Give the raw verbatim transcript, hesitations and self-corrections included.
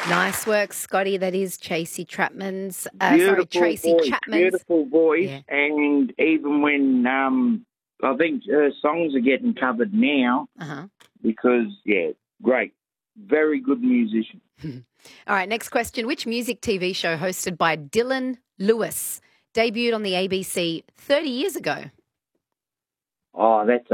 Nice work, Scotty. That is Tracy Chapman's. Uh, Beautiful sorry, Tracy voice, Chapman's. beautiful voice, Yeah. and even when um, I think her songs are getting covered now Uh-huh. because, yeah, great. Very good musician. All right, next question. Which music T V show hosted by Dylan Lewis debuted on the A B C thirty years ago? Oh, that's